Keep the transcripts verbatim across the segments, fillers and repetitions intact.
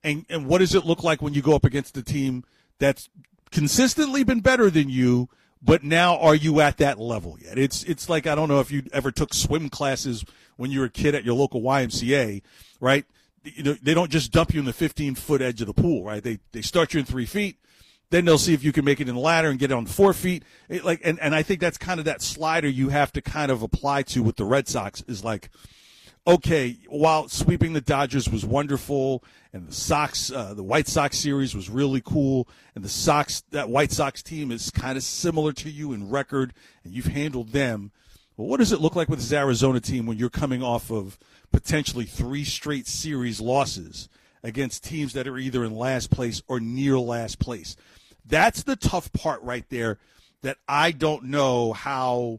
And and what does it look like when you go up against a team that's consistently been better than you, but now are you at that level yet? It's it's like, I don't know if you ever took swim classes when you were a kid at your local Y M C A, right? You know, they don't just dump you in the fifteen-foot edge of the pool, right? They they start you in three feet. Then they'll see if you can make it in the ladder and get it on four feet. It, like, and, and I think that's kind of that slider you have to kind of apply to with the Red Sox is like, okay, while sweeping the Dodgers was wonderful, and the Sox, uh, the White Sox series was really cool, and the Sox, that White Sox team is kind of similar to you in record, and you've handled them. Well, what does it look like with this Arizona team when you're coming off of potentially three straight series losses against teams that are either in last place or near last place? That's the tough part right there that I don't know how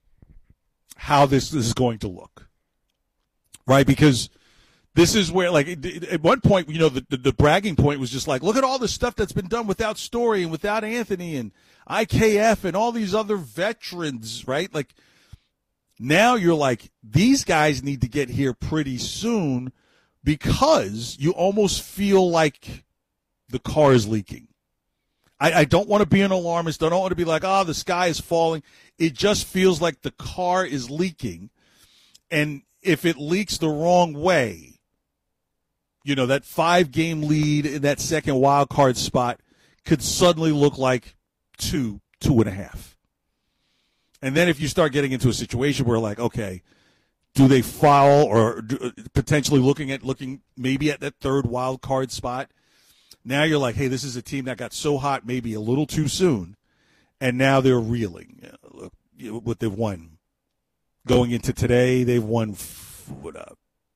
how this, this is going to look, right? Because this is where, like, at one point, you know, the, the, the bragging point was just like, look at all the stuff that's been done without Story and without Anthony and I K F and all these other veterans, right? Like, now you're like, these guys need to get here pretty soon because you almost feel like the car is leaking. I, I don't want to be an alarmist. I don't want to be like, oh, the sky is falling. It just feels like the car is leaking. And if it leaks the wrong way, you know, that five-game lead in that second wild card spot could suddenly look like two, two and a half. And then if you start getting into a situation where, like, okay, do they foul or do, potentially looking at looking maybe at that third wild card spot? Now you're like, hey, this is a team that got so hot maybe a little too soon, and now they're reeling. Look, what they've won. Going into today, they've won what, uh,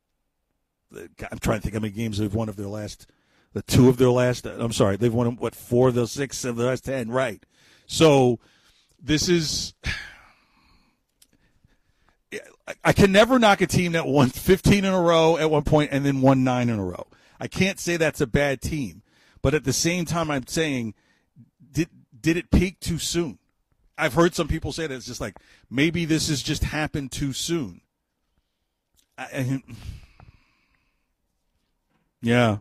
I'm trying to think how many games they've won of their last, the two of their last, I'm sorry, they've won, what, four of the six of the last ten, right. So this is, I can never knock a team that won fifteen in a row at one point and then won nine in a row. I can't say that's a bad team. But at the same time, I'm saying, did did it peak too soon? I've heard some people say that it's just like, maybe this has just happened too soon. I, I, yeah.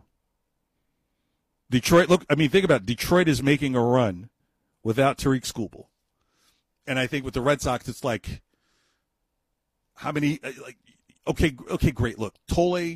Detroit, look, I mean, think about it. Detroit is making a run without Tariq Skubal. And I think with the Red Sox, it's like, how many, like, okay, okay, great. Look, Tole,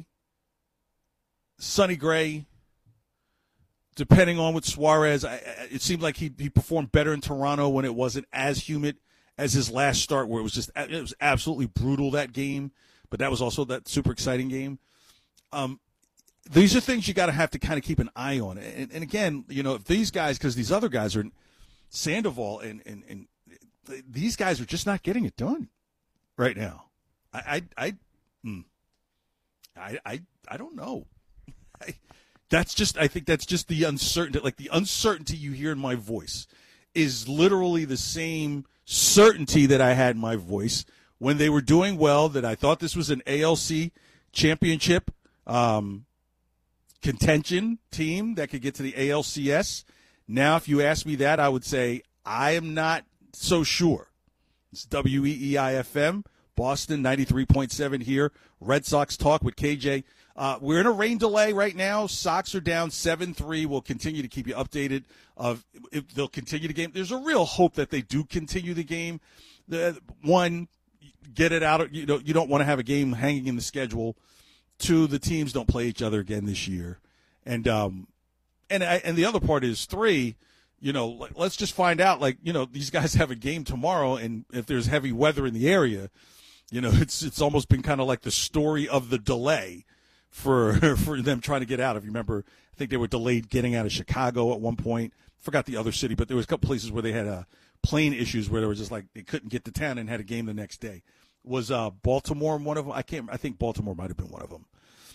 Sonny Gray, depending on with Suarez, I, it seemed like he he performed better in Toronto when it wasn't as humid as his last start, where it was just it was absolutely brutal that game. But that was also that super exciting game. Um, these are things you got to have to kind of keep an eye on. And, and again, you know, if these guys, because these other guys are Sandoval and, and and these guys are just not getting it done right now. I I I mm, I, I, I don't know. I, That's just, I think that's just the uncertainty, like the uncertainty you hear in my voice is literally the same certainty that I had in my voice when they were doing well, that I thought this was an A L C championship um, contention team that could get to the A L C S. Now, if you ask me that, I would say I am not so sure. It's W E E I F M, Boston, ninety-three point seven here. Red Sox Talk with K J. Uh, we're in a rain delay right now. Sox are down seven three. We'll continue to keep you updated of if they'll continue the game. There's a real hope that they do continue the game. The, one, get it out. You know, you don't want to have a game hanging in the schedule. Two, the teams don't play each other again this year. And um, and I, and the other part is three. You know, let's just find out. Like, you know, these guys have a game tomorrow, and if there's heavy weather in the area, you know, it's it's almost been kind of like the story of the delay for for them trying to get out. If you remember, I think they were delayed getting out of Chicago at one point. Forgot the other city, but there was a couple places where they had uh, plane issues where they were just like they couldn't get to town and had a game the next day. Was uh, Baltimore one of them? I can't. I think Baltimore might have been one of them.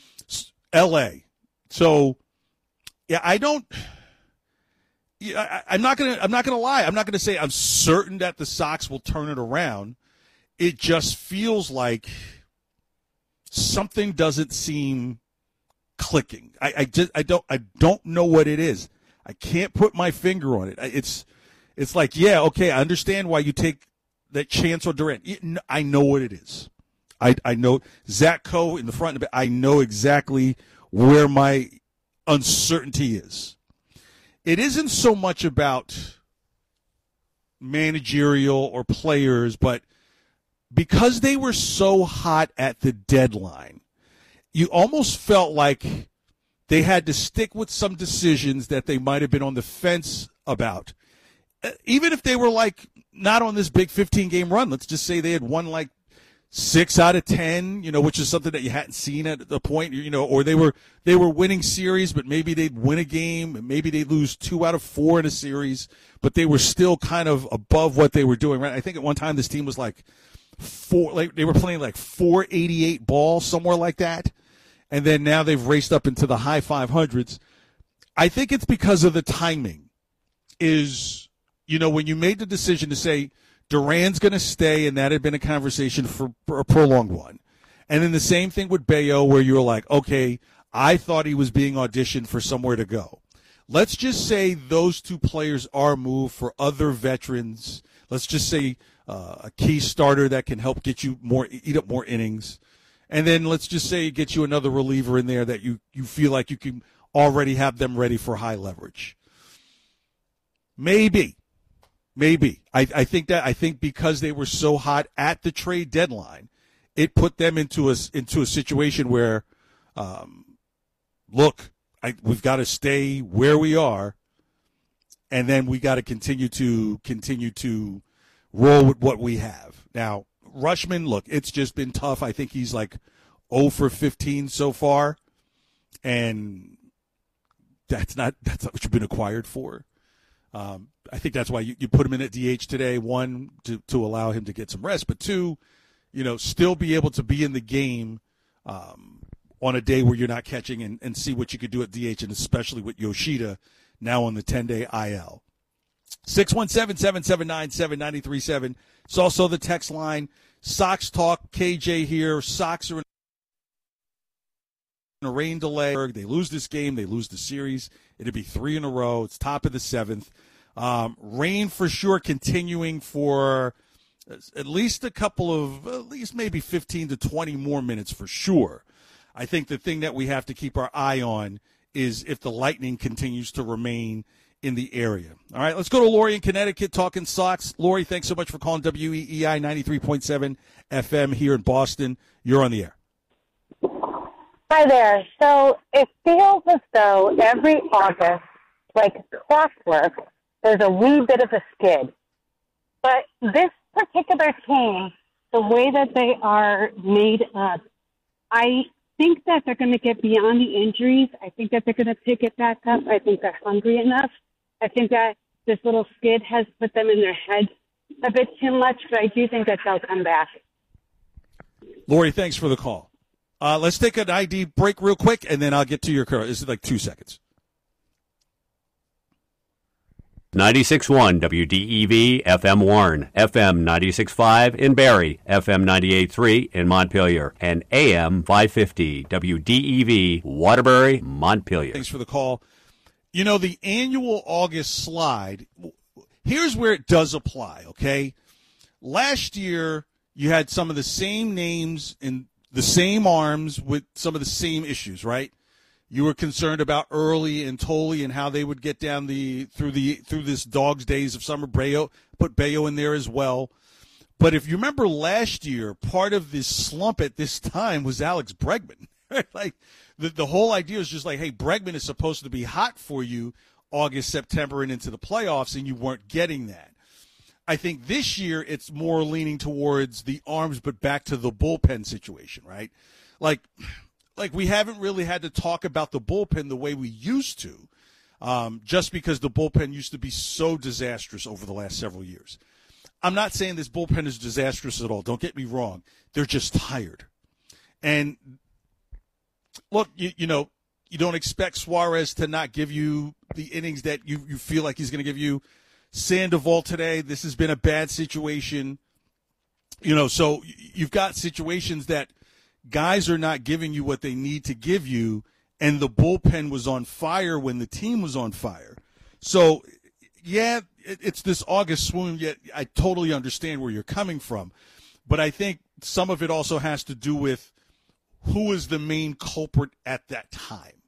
L A. So, yeah, I don't. Yeah, I, I'm not gonna. I'm not gonna lie. I'm not gonna say I'm certain that the Sox will turn it around. It just feels like something doesn't seem clicking. I, I just. I don't. I don't know what it is. I can't put my finger on it. It's. It's like, yeah, okay. I understand why you take that chance on Durant. I know what it is. I. I know Zach Coe in the front. I know exactly where my uncertainty is. It isn't so much about managerial or players, but because they were so hot at the deadline, you almost felt like they had to stick with some decisions that they might have been on the fence about. Even if they were like not on this big fifteen-game run, let's just say they had won like six out of ten, you know, which is something that you hadn't seen at the point, you know, or they were they were winning series, but maybe they'd win a game, and maybe they'd lose two out of four in a series, but they were still kind of above what they were doing. Right? I think at one time this team was like four, like they were playing like four eighty-eight ball, somewhere like that, and then now they've raced up into the high five hundreds. I think it's because of the timing. Is, you know, when you made the decision to say Duran's going to stay, and that had been a conversation for, for a prolonged one. And then the same thing with Bello, where you were like, okay, I thought he was being auditioned for somewhere to go. Let's just say those two players are moved for other veterans. Let's just say uh, a key starter that can help get you more, eat up more innings. And then let's just say it gets you another reliever in there that you, you feel like you can already have them ready for high leverage. Maybe. Maybe. I, I think that I think because they were so hot at the trade deadline, it put them into a, into a situation where, um, look, I, we've got to stay where we are, and then we got to continue to continue to roll with what we have. Now, Rutschman, look, it's just been tough. I think he's like oh for fifteen so far, and that's not that's not what you've been acquired for. Um, I think that's why you, you put him in at D H today, one, to, to allow him to get some rest, but two, you know, still be able to be in the game um, on a day where you're not catching and, and see what you could do at D H, and especially with Yoshida now on the ten-day I L. six one seven, seven seven nine, seven nine three seven. It's also the text line. Sox talk, K J here. Sox are in a rain delay. They lose this game. They lose the series. It'd be three in a row. It's top of the seventh. Um, rain for sure continuing for at least a couple of, at least maybe fifteen to twenty more minutes for sure. I think the thing that we have to keep our eye on is if the lightning continues to remain in the area. All right, let's go to Lori in Connecticut talking Sox. Lori, thanks so much for calling W E E I ninety-three point seven F M here in Boston. You're on the air. Hi there. So it feels as though every August, like clockwork, there's a wee bit of a skid. But this particular team, the way that they are made up, I think that they're going to get beyond the injuries. I think that they're going to pick it back up. I think they're hungry enough. I think that this little skid has put them in their head a bit too much, but I do think that they'll come back. Lori, thanks for the call. Uh, let's take an I D break real quick, and then I'll get to your curl. This is like two seconds. ninety-six point one W D E V F M Warren, F M ninety-six point five in Barrie, F M ninety-eight point three in Montpelier, and A M five fifty W D E V Waterbury, Montpelier. Thanks for the call. You know, the annual August slide, here's where it does apply, okay? Last year, you had some of the same names in the same arms with some of the same issues, right? You were concerned about Early and Tolley and how they would get down the through the through this dog's days of summer. Bello, put Bello in there as well. But if you remember last year, part of this slump at this time was Alex Bregman. Like the the whole idea is just like, hey, Bregman is supposed to be hot for you August, September, and into the playoffs, and you weren't getting that. I think this year it's more leaning towards the arms, but back to the bullpen situation, right? Like, like we haven't really had to talk about the bullpen the way we used to, um, just because the bullpen used to be so disastrous over the last several years. I'm not saying this bullpen is disastrous at all. Don't get me wrong. They're just tired. And look, you, you know, you don't expect Suarez to not give you the innings that you, you feel like he's going to give you. Sandoval today, this has been a bad situation. You know, so you've got situations that guys are not giving you what they need to give you, and the bullpen was on fire when the team was on fire. So, yeah, it's this August swoon, yet I totally understand where you're coming from. But I think some of it also has to do with who is the main culprit at that time.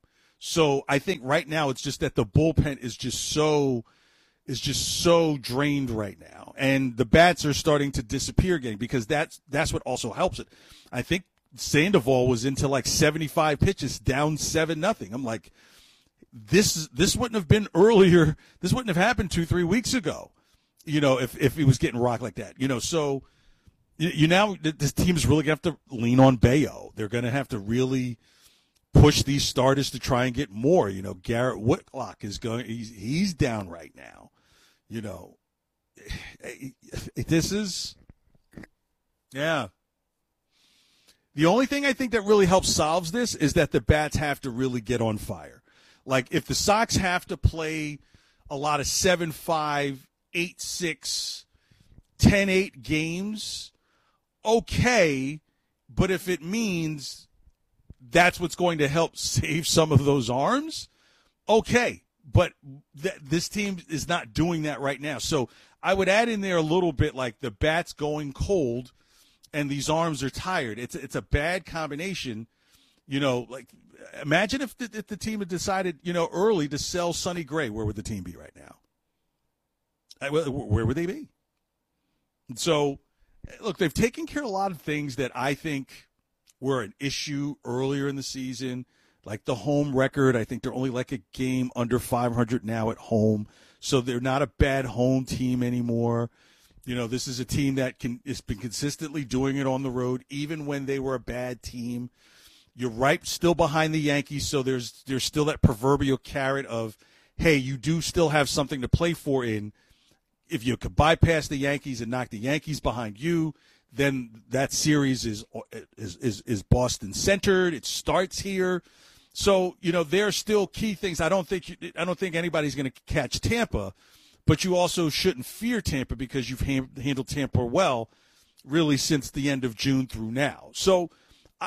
So I think right now it's just that the bullpen is just so is just so drained right now, and the bats are starting to disappear again because that's that's what also helps it. I think Sandoval was into like seventy-five pitches, down seven nothing. I'm like, this this wouldn't have been earlier. This wouldn't have happened two three weeks ago, you know, if if he was getting rocked like that, you know. So you, you now this team's really gonna have to lean on Bayo. They're gonna have to really push these starters to try and get more. You know, Garrett Whitlock is going. He's he's down right now. You know, this is, yeah. The only thing I think that really helps solves this is that the bats have to really get on fire. Like, if the Sox have to play a lot of seven five, eight six, ten eight games, okay, but if it means that's what's going to help save some of those arms, okay. But th- this team is not doing that right now. So I would add in there a little bit like the bat's going cold and these arms are tired. It's it's a bad combination. You know, like imagine if the, if the team had decided, you know, early to sell Sonny Gray. Where would the team be right now? Where would they be? So, look, they've taken care of a lot of things that I think were an issue earlier in the season. Like the home record, I think they're only like a game under five hundred now at home. So they're not a bad home team anymore. You know, this is a team that can has been consistently doing it on the road, even when they were a bad team. You're right, still behind the Yankees, so there's there's still that proverbial carrot of, hey, you do still have something to play for in. If you could bypass the Yankees and knock the Yankees behind you, then that series is is is, is Boston centered. It starts here. So, you know, there are still key things. I don't think you, I don't think anybody's going to catch Tampa, but you also shouldn't fear Tampa because you've ha- handled Tampa well, really since the end of June through now. So, I,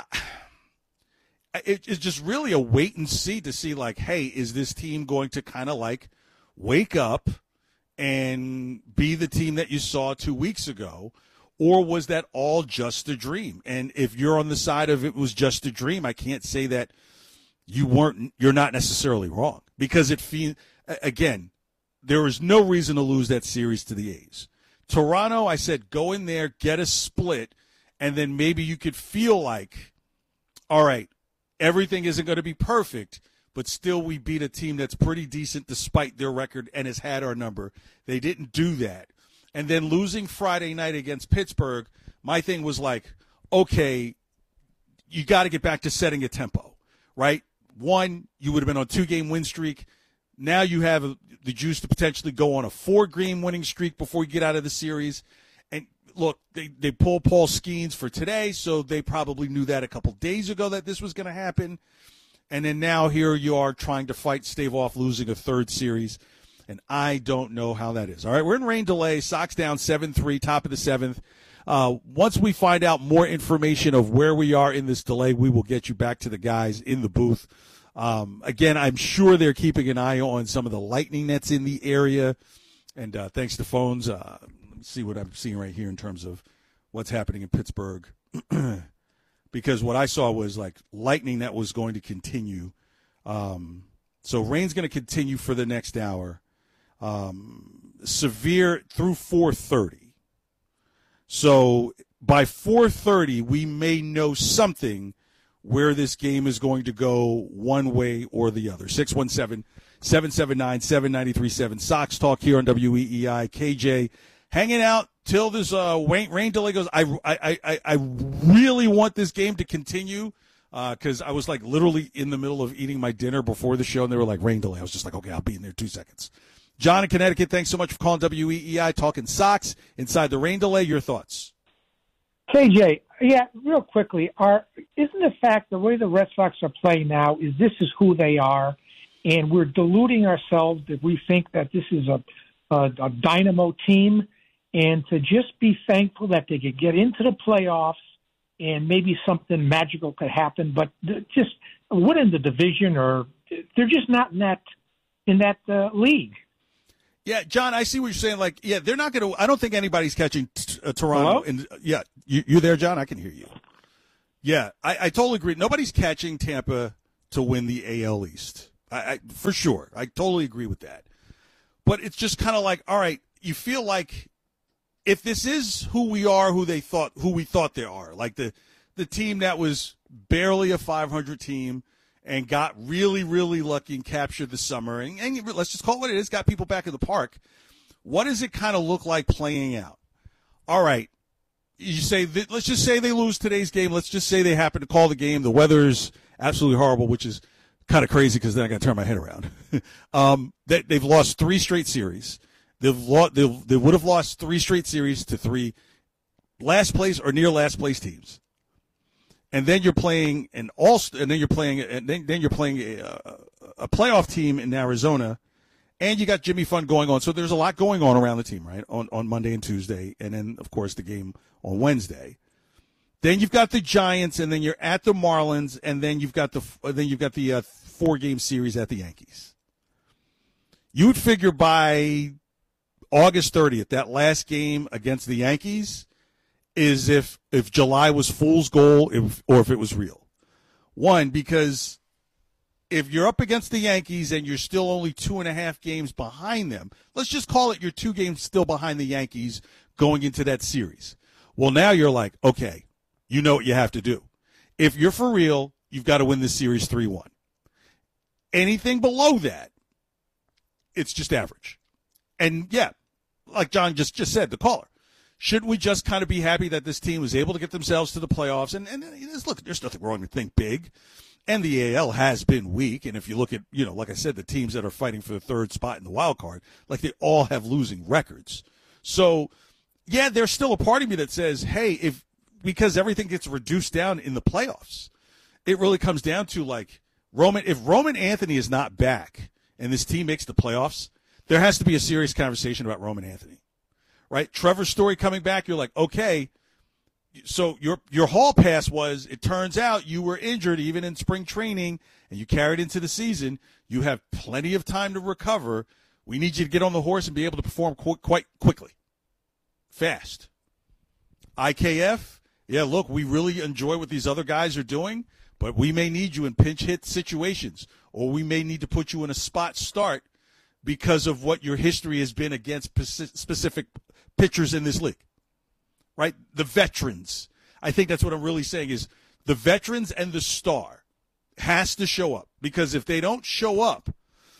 it, it's just really a wait and see to see, like, hey, is this team going to kind of like wake up and be the team that you saw two weeks ago, or was that all just a dream? And if you're on the side of it was just a dream, I can't say that. You weren't. You're not necessarily wrong because it fe- again, there is no reason to lose that series to the A's. Toronto, I said, go in there, get a split, and then maybe you could feel like, all right, everything isn't going to be perfect, but still we beat a team that's pretty decent despite their record and has had our number. They didn't do that, and then losing Friday night against Pittsburgh, my thing was like, okay, you got to get back to setting a tempo, right? One, you would have been on a two-game win streak. Now you have the juice to potentially go on a four-game winning streak before you get out of the series. And, look, they, they pulled Paul Skeens for today, so they probably knew that a couple days ago that this was going to happen. And then now here you are trying to fight, stave off losing a third series. And I don't know how that is. All right, we're in rain delay. Sox down seven three, top of the seventh. Uh, once we find out more information of where we are in this delay, we will get you back to the guys in the booth. Um, again, I'm sure they're keeping an eye on some of the lightning that's in the area. And uh, thanks to phones, uh, let's see what I'm seeing right here in terms of what's happening in Pittsburgh. Because what I saw was like lightning that was going to continue. Um, so rain's going to continue for the next hour. Um, severe through four thirty. So by four thirty, we may know something where this game is going to go one way or the other. six one seven, seven seven nine, seven nine three seven. Sox Talk here on W E E I. K J hanging out till this uh, rain, rain delay goes. I, I, I, I really want this game to continue because uh, I was like literally in the middle of eating my dinner before the show, and they were like, rain delay. I was just like, okay, I'll be in there two seconds. John in Connecticut, thanks so much for calling W E E I, talking Sox inside the rain delay. Your thoughts? K J, yeah, real quickly, are isn't the fact the way the Red Sox are playing now is this is who they are, and we're deluding ourselves if we think that this is a, a, a dynamo team, and to just be thankful that they could get into the playoffs and maybe something magical could happen, but just winning the division, or they're just not in that in that uh, league. Yeah, John, I see what you're saying. Like, yeah, they're not going to – I don't think anybody's catching t- uh, Toronto. And yeah, you, you there, John? I can hear you. Yeah, I, I totally agree. Nobody's catching Tampa to win the A L East. I, I, for sure. I totally agree with that. But it's just kind of like, all right, you feel like if this is who we are, who they thought, who we thought they are, like the, the team that was barely a five hundred team and got really, really lucky and captured the summer, and, and let's just call it what it is, got people back in the park. What does it kind of look like playing out? All right, you say, that, let's just say they lose today's game. Let's just say they happen to call the game. The weather's absolutely horrible, which is kind of crazy because then I got to turn my head around. um, they, they've lost three straight series. They've lost, they they would have lost three straight series to three last place or near last place teams. And then you're playing an all, and then you're playing, and then, then you're playing a, a playoff team in Arizona, and you got Jimmy Fund going on. So there's a lot going on around the team, right? On on Monday and Tuesday, and then of course the game on Wednesday. Then you've got the Giants, and then you're at the Marlins, and then you've got the then you've got the uh, four game series at the Yankees. You would figure by August thirtieth, that last game against the Yankees is if if July was fool's gold if, or if it was real. One, because if you're up against the Yankees and you're still only two and a half games behind them, let's just call it you're two games still behind the Yankees going into that series. Well, now you're like, okay, you know what you have to do. If you're for real, you've got to win this series three one. Anything below that, it's just average. And, yeah, like John just, just said, the caller, shouldn't we just kind of be happy that this team was able to get themselves to the playoffs? And, and look, there's nothing wrong with think big. And the A L has been weak. And if you look at, you know, like I said, the teams that are fighting for the third spot in the wild card, like they all have losing records. So, yeah, there's still a part of me that says, hey, if because everything gets reduced down in the playoffs, it really comes down to like Roman. If Roman Anthony is not back and this team makes the playoffs, there has to be a serious conversation about Roman Anthony. Right? Trevor Story coming back, you're like, okay, so your your hall pass was, it turns out you were injured even in spring training and you carried into the season. You have plenty of time to recover. We need you to get on the horse and be able to perform qu- quite quickly, fast. I K F, yeah, look, we really enjoy what these other guys are doing, but we may need you in pinch hit situations, or we may need to put you in a spot start because of what your history has been against specific pitchers in this league, right? The veterans. I think that's what I'm really saying is the veterans and the star has to show up, because if they don't show up,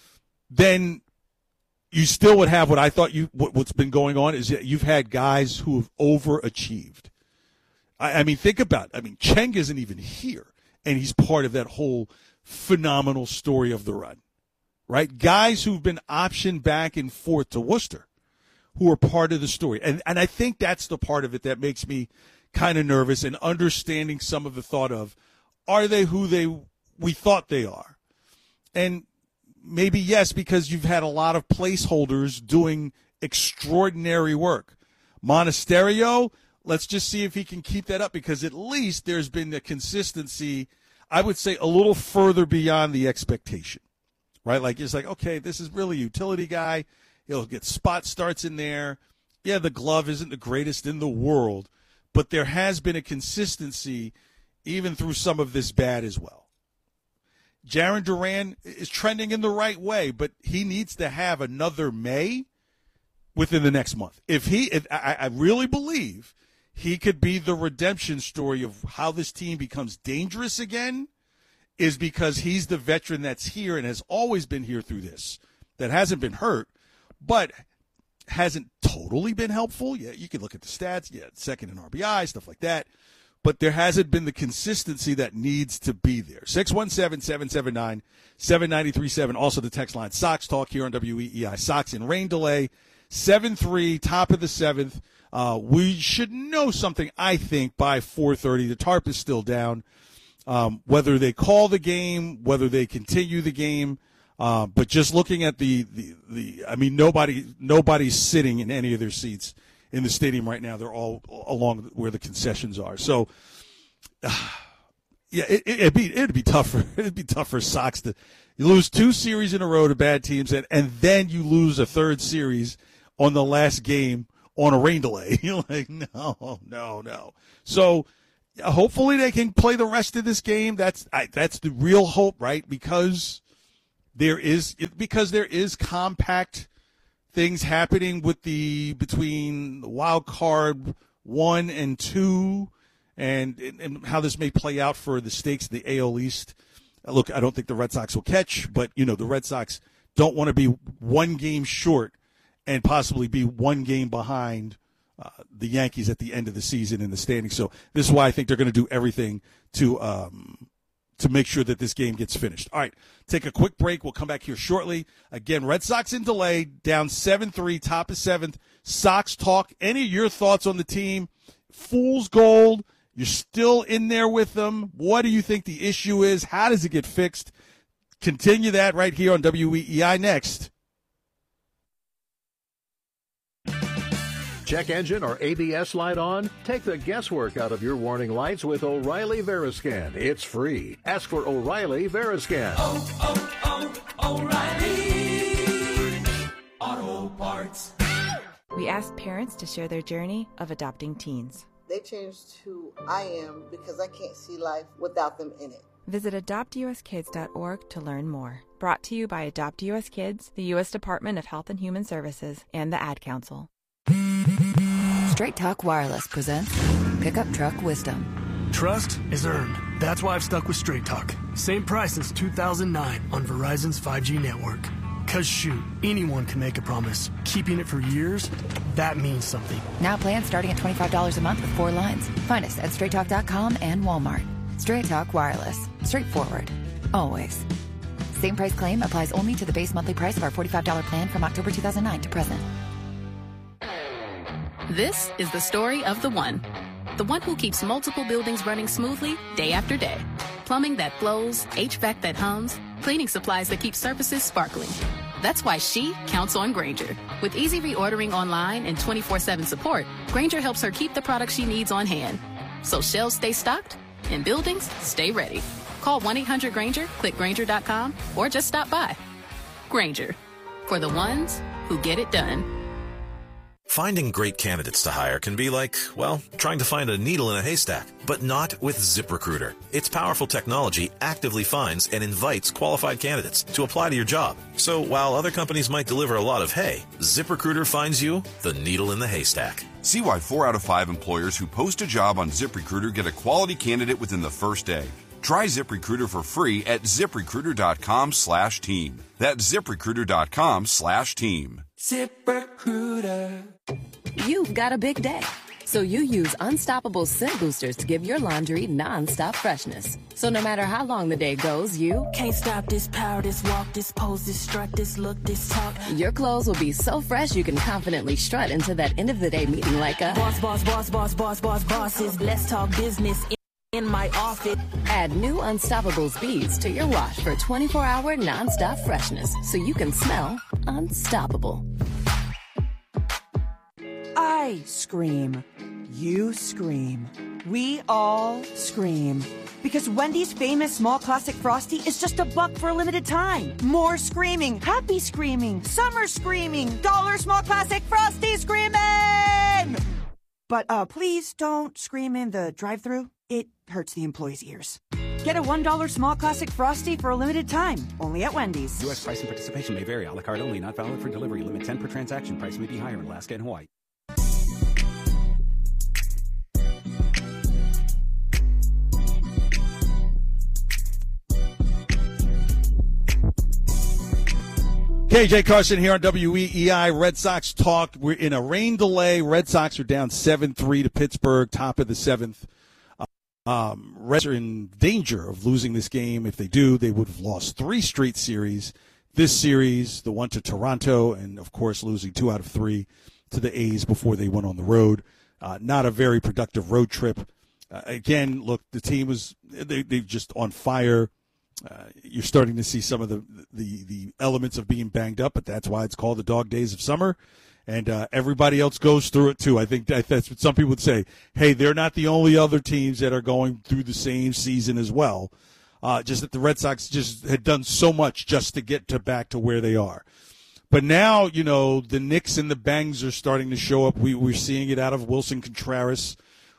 then you still would have what I thought you what, what's been going on is that you've had guys who have overachieved. I, I mean, think about it. I mean, Cheng isn't even here, and he's part of that whole phenomenal story of the run, right? Guys who've been optioned back and forth to Worcester, who are part of the story. And and I think that's the part of it that makes me kind of nervous, and understanding some of the thought of, are they who they we thought they are? And maybe yes, because you've had a lot of placeholders doing extraordinary work. Monasterio, let's just see if he can keep that up, because at least there's been the consistency, I would say, a little further beyond the expectation, right? Like, it's like, okay, this is really a utility guy. He'll get spot starts in there. Yeah, the glove isn't the greatest in the world, but there has been a consistency even through some of this bad as well. Jarren Duran is trending in the right way, but he needs to have another May within the next month. If he, if I, I really believe he could be the redemption story of how this team becomes dangerous again, is because he's the veteran that's here and has always been here through this, that hasn't been hurt, but hasn't totally been helpful. Yeah, you can look at the stats. Yeah, second in R B I, stuff like that. But there hasn't been the consistency that needs to be there. six one seven, seven seven nine, seven nine three seven. Also the text line. Sox Talk here on W E E I. Sox in rain delay. seven three, top of the seventh. Uh, we should know something, I think, by four thirty. The tarp is still down. Um, whether they call the game, whether they continue the game. Uh, but just looking at the, the, the, I mean, nobody, nobody's sitting in any of their seats in the stadium right now. They're all along where the concessions are. So, uh, yeah, it, it'd be, it'd be tougher. It'd be tough for Sox to, you lose two series in a row to bad teams, and, and then you lose a third series on the last game on a rain delay. You're like, no, no, no. So, hopefully they can play the rest of this game. That's I, that's the real hope, right? Because there is because there is compact things happening with the between wild card one and two, and and how this may play out for the stakes of the A L East. Look, I don't think the Red Sox will catch, but you know the Red Sox don't want to be one game short and possibly be one game behind uh, the Yankees at the end of the season in the standings. So this is why I think they're going to do everything to um, to make sure that this game gets finished. All right, take a quick break. We'll come back here shortly. Again, Red Sox in delay, down seven three, top of seventh. Sox talk. Any of your thoughts on the team? Fool's gold. You're still in there with them. What do you think the issue is? How does it get fixed? Continue that right here on W E E I next. Check engine or A B S light on? Take the guesswork out of your warning lights with O'Reilly Veriscan. It's free. Ask for O'Reilly Veriscan. Oh, oh, oh, O'Reilly Auto Parts. We asked parents to share their journey of adopting teens. They changed who I am because I can't see life without them in it. Visit adopt u s kids dot org to learn more. Brought to you by Adopt U S Kids, the U S Department of Health and Human Services, and the Ad Council. Straight Talk Wireless presents Pickup Truck Wisdom. Trust is earned. That's why I've stuck with Straight Talk. Same price since two thousand nine on Verizon's five G network. Cause shoot, anyone can make a promise. Keeping it for years, that means something. Now plans starting at twenty-five dollars a month with four lines. Find us at straight talk dot com and Walmart. Straight Talk Wireless. Straightforward. Always. Same price claim applies only to the base monthly price of our forty-five dollars plan from October two thousand nine to present. This is the story of the one. The one who keeps multiple buildings running smoothly day after day. Plumbing that flows, H V A C that hums, cleaning supplies that keep surfaces sparkling. That's why she counts on Grainger. With easy reordering online and twenty-four seven support, Grainger helps her keep the products she needs on hand. So shelves stay stocked and buildings stay ready. Call one eight hundred Grainger, click Grainger dot com, or just stop by. Grainger, for the ones who get it done. Finding great candidates to hire can be like, well, trying to find a needle in a haystack, but not with ZipRecruiter. Its powerful technology actively finds and invites qualified candidates to apply to your job. So while other companies might deliver a lot of hay, ZipRecruiter finds you the needle in the haystack. See why four out of five employers who post a job on ZipRecruiter get a quality candidate within the first day. Try ZipRecruiter for free at ZipRecruiter dot com slash team. That's ZipRecruiter dot com slash team. ZipRecruiter. You've got a big day, so you use Unstoppable Scent Boosters to give your laundry non-stop freshness. So no matter how long the day goes, you can't stop this power, this walk, this pose, this strut, this look, this talk. Your clothes will be so fresh you can confidently strut into that end of the day meeting like a boss, boss, boss, boss, boss, boss, bosses. Let's talk business in my office. Add new Unstoppables beads to your wash for twenty-four hour non-stop freshness so you can smell unstoppable. I scream. You scream. We all scream. Because Wendy's famous small classic Frosty is just a buck for a limited time. More screaming. Happy screaming. Summer screaming. Dollar small classic Frosty screaming! But uh, please don't scream in the drive-thru. It hurts the employees' ears. Get a one dollar small classic Frosty for a limited time. Only at Wendy's. U S price and participation may vary. A la carte only. Not valid for delivery. Limit ten per transaction. Price may be higher in Alaska and Hawaii. K J Carson here on W E E I Red Sox Talk. We're in a rain delay. Red Sox are down seven three to Pittsburgh, top of the seventh. Um, Reds are in danger of losing this game. If they do, they would have lost three straight series. This series, the one to Toronto, and, of course, losing two out of three to the A's before they went on the road. Uh, not a very productive road trip. Uh, again, look, the team was they, they're just on fire. Uh, you're starting to see some of the, the the elements of being banged up, but that's why it's called the dog days of summer. And uh, everybody else goes through it, too. I think that, that's what some people would say. Hey, they're not the only other teams that are going through the same season as well. Uh, just that the Red Sox just had done so much just to get to back to where they are. But now, you know, the nicks and the bangs are starting to show up. We, we're seeing it out of Wilson Contreras,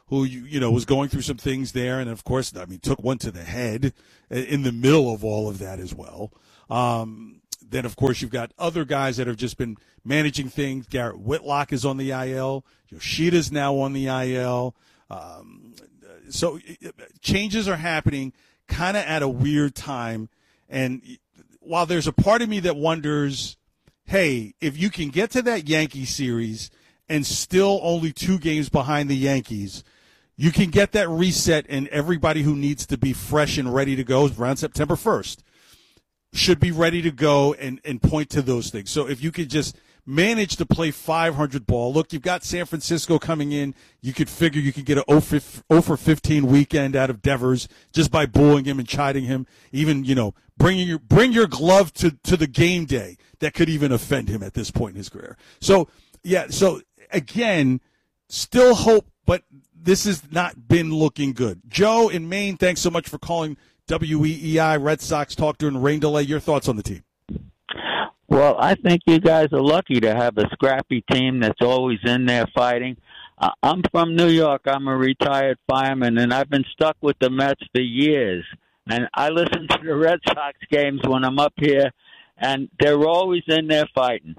who, you, you know, was going through some things there. And, of course, I mean, took one to the head in the middle of all of that as well. Um, then, of course, you've got other guys that have just been managing things. Garrett Whitlock is on the I L. Yoshida's now on the I L. Um, so changes are happening kind of at a weird time. And while there's a part of me that wonders, hey, if you can get to that Yankee series and still only two games behind the Yankees, you can get that reset, and everybody who needs to be fresh and ready to go around September first should be ready to go and, and point to those things. So if you could just manage to play five hundred ball, look, you've got San Francisco coming in. You could figure you could get an oh for fifteen weekend out of Devers just by booing him and chiding him, even, you know, bringing your, bring your glove to, to the game day. That could even offend him at this point in his career. So, yeah, so again, still hope, but this has not been looking good. Joe in Maine, thanks so much for calling W E E I Red Sox Talk during the rain delay. Your thoughts on the team? Well, I think you guys are lucky to have a scrappy team that's always in there fighting. Uh, I'm from New York. I'm a retired fireman, and I've been stuck with the Mets for years. And I listen to the Red Sox games when I'm up here, and they're always in there fighting.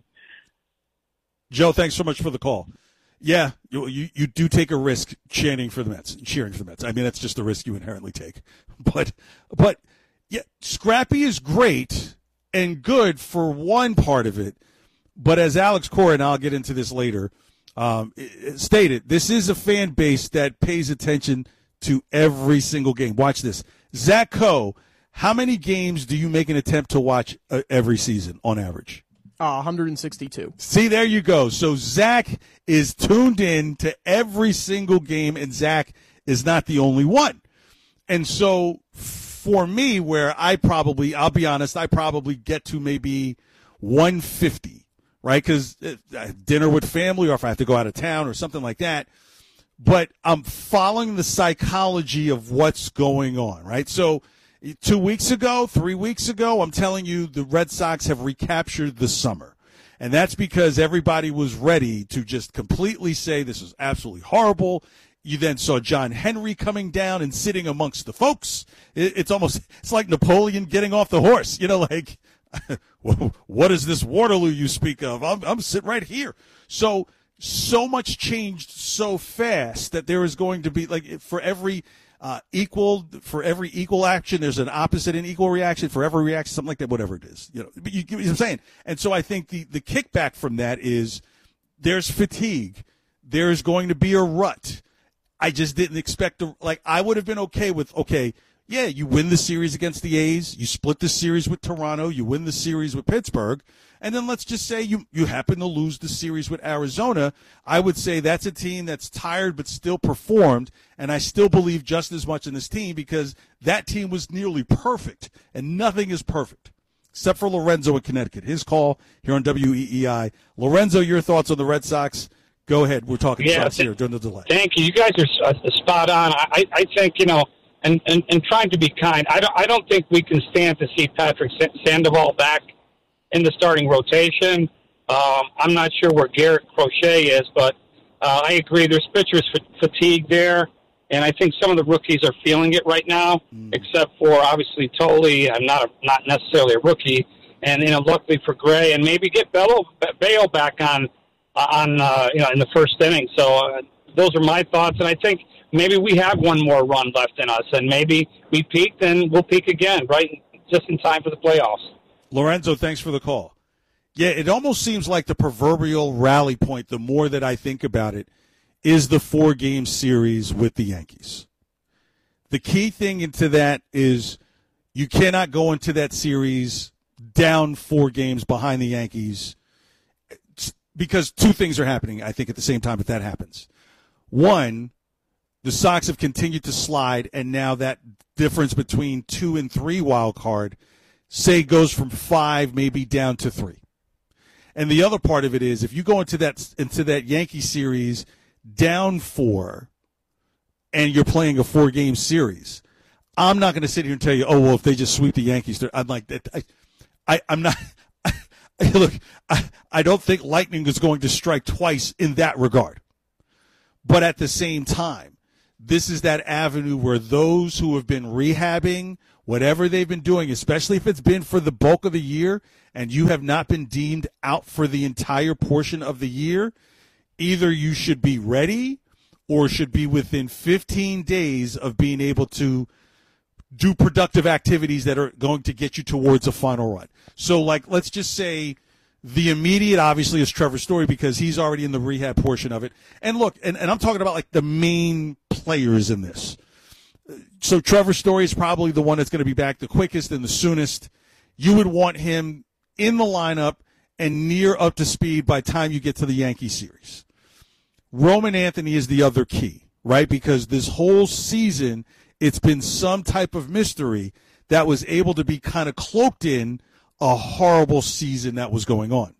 Joe, thanks so much for the call. Yeah, you, you you do take a risk chanting for the Mets, cheering for the Mets. I mean, that's just the risk you inherently take. But, but yeah, scrappy is great and good for one part of it. But as Alex Cora, and I'll get into this later, um, stated, this is a fan base that pays attention to every single game. Watch this. Zach Coe, how many games do you make an attempt to watch uh, every season on average? Uh, one hundred sixty-two. See, there you go. So Zach is tuned in to every single game, and Zach is not the only one. And so for me, where I probably, I'll be honest, I probably get to maybe one fifty, right? Because uh, dinner with family, or if I have to go out of town or something like that. But I'm following the psychology of what's going on, right? So two weeks ago, three weeks ago, I'm telling you the Red Sox have recaptured the summer. And that's because everybody was ready to just completely say this is absolutely horrible. You then saw John Henry coming down and sitting amongst the folks. It's almost, it's like Napoleon getting off the horse. You know, like, what is this Waterloo you speak of? I'm, I'm sitting right here. So, so much changed so fast that there is going to be, like, for every uh, equal, for every equal action, there's an opposite and equal reaction. For every reaction, something like that, whatever it is. You know, but you, you know what I'm saying? And so I think the, the kickback from that is there's fatigue. There's going to be a rut. I just didn't expect to, like, I would have been okay with, okay, yeah, you win the series against the A's, you split the series with Toronto, you win the series with Pittsburgh, and then let's just say you, you happen to lose the series with Arizona. I would say that's a team that's tired but still performed, and I still believe just as much in this team because that team was nearly perfect, and nothing is perfect, except for Lorenzo in Connecticut. His call here on W E E I. Lorenzo, your thoughts on the Red Sox? Go ahead. We're talking yeah, shots here during the delay. Thank you. You guys are uh, spot on. I, I think, you know, and, and, and trying to be kind, I don't, I don't think we can stand to see Patrick Sandoval back in the starting rotation. Um, I'm not sure where Garrett Crochet is, but uh, I agree. There's pitchers fatigue there, and I think some of the rookies are feeling it right now, mm. except for, obviously, Tolle. I'm not a, not necessarily a rookie. And, you know, luckily for Gray, and maybe get Bello, Bale back on, on uh, you know, in the first inning. So uh, those are my thoughts, and I think maybe we have one more run left in us, and maybe we peaked and we'll peak again, right, just in time for the playoffs. Lorenzo, thanks for the call. Yeah, it almost seems like the proverbial rally point, the more that I think about it, is the four-game series with the Yankees. The key thing into that is you cannot go into that series down four games behind the Yankees because two things are happening, I think, at the same time if that happens. One, the Sox have continued to slide, and now that difference between two and three wild card, say, goes from five maybe down to three. And the other part of it is if you go into that into that Yankee series down four and you're playing a four-game series, I'm not going to sit here and tell you, oh, well, if they just sweep the Yankees, I'm like, I, I, I'm not – look, I, I don't think lightning is going to strike twice in that regard. But at the same time, this is that avenue where those who have been rehabbing, whatever they've been doing, especially if it's been for the bulk of the year and you have not been deemed out for the entire portion of the year, either you should be ready or should be within fifteen days of being able to do productive activities that are going to get you towards a final run. So, like, let's just say the immediate, obviously, is Trevor Story because he's already in the rehab portion of it. And look, and, and I'm talking about, like, the main players in this. So Trevor Story is probably the one that's going to be back the quickest and the soonest. You would want him in the lineup and near up to speed by the time you get to the Yankee series. Roman Anthony is the other key, right? Because this whole season, it's been some type of mystery that was able to be kind of cloaked in a horrible season that was going on.